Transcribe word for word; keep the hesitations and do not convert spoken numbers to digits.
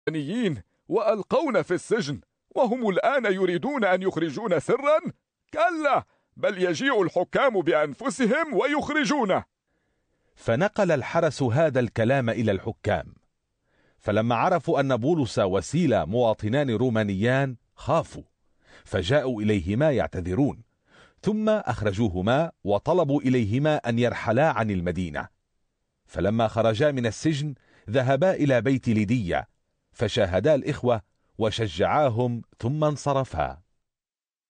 الرومانيين وألقونا في السجن، وهم الآن يريدون أن يخرجون سرا؟ كلا، بل يجيء الحكام بأنفسهم ويخرجونه. فنقل الحرس هذا الكلام إلى الحكام، فلما عرفوا أن بولس وسيلا مواطنان رومانيان خافوا، فجاءوا إليهما يعتذرون، ثم أخرجوهما وطلبوا إليهما أن يرحلا عن المدينة. فلما خرجا من السجن ذهبا إلى بيت ليديا، فشاهدا الإخوة وشجعاهم ثم انصرفا.